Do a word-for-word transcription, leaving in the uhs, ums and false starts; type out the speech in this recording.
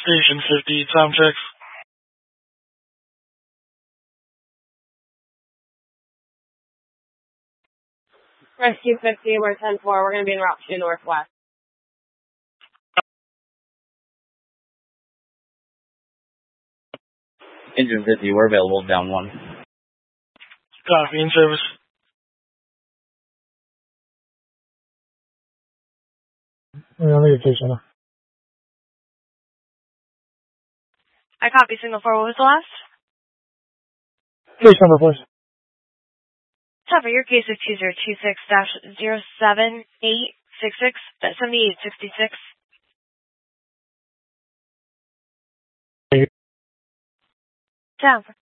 Station fifty, time checks. Rescue fifty, we're ten four. We're going to be en route to Northwest. Engine fifty, we're available, down one. Copy, in service. We're on the occasion. I copy, signal four. What was the last? Case number, please. Cover your case of two zero two six dash zero seven eight six six seventy eight sixty six. Down.